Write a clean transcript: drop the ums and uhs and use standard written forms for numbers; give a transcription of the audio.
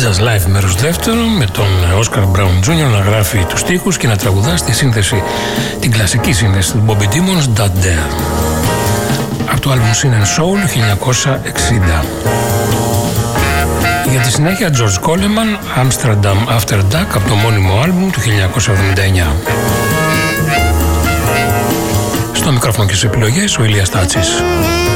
Jazz Live μέρος δεύτερο, με τον Oscar Brown Jr. να γράφει τους στίχους και να τραγουδά στη σύνθεση, την κλασική σύνθεση του Bobby Timmons, That There, από το άλμπουμ Sin and Soul 1960. Για τη συνέχεια George Coleman, Amsterdam After Dark, από το μόνιμο άλμπουμ του 1979. Στο μικρόφωνο και στις επιλογές ο Ηλίας Τάτσης.